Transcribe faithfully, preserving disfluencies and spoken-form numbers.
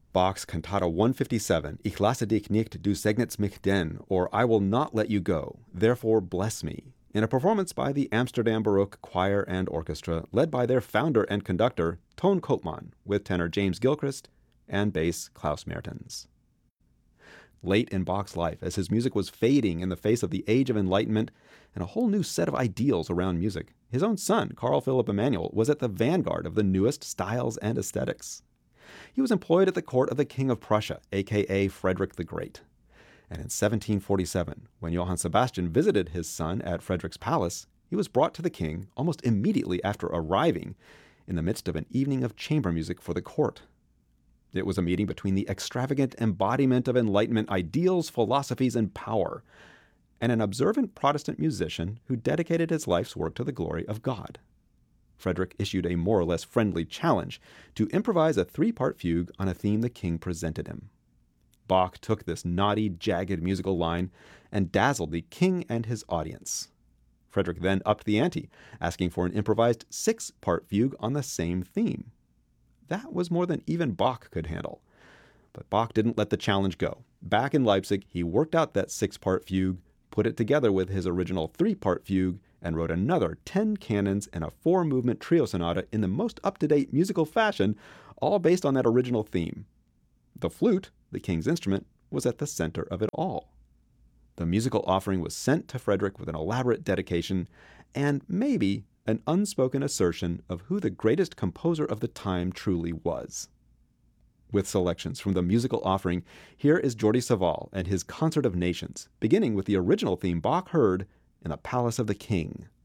Bach's Cantata one fifty-seven, Ich lasse dich nicht, du segnest mich denn, or I will not let you go, therefore bless me, in a performance by the Amsterdam Baroque Choir and Orchestra, led by their founder and conductor, Toon Koopman, with tenor James Gilchrist and bass Klaus Mertens. Late in Bach's life, as his music was fading in the face of the Age of Enlightenment and a whole new set of ideals around music, his own son, Carl Philipp Emanuel, was at the vanguard of the newest styles and aesthetics. He was employed at the court of the King of Prussia, aka Frederick the Great. And in seventeen forty-seven, when Johann Sebastian visited his son at Frederick's palace, he was brought to the king almost immediately after arriving in the midst of an evening of chamber music for the court. It was a meeting between the extravagant embodiment of Enlightenment ideals, philosophies, and power, and an observant Protestant musician who dedicated his life's work to the glory of God. Frederick issued a more or less friendly challenge to improvise a three-part fugue on a theme the king presented him. Bach took this naughty, jagged musical line and dazzled the king and his audience. Frederick then upped the ante, asking for an improvised six-part fugue on the same theme. That was more than even Bach could handle. But Bach didn't let the challenge go. Back in Leipzig, he worked out that six-part fugue, put it together with his original three-part fugue, and wrote another ten canons and a four-movement trio sonata in the most up-to-date musical fashion, all based on that original theme. The flute, the king's instrument, was at the center of it all. The musical offering was sent to Frederick with an elaborate dedication and maybe an unspoken assertion of who the greatest composer of the time truly was. With selections from the musical offering, here is Jordi Savall and his Concert of Nations, beginning with the original theme Bach heard in the Palace of the King.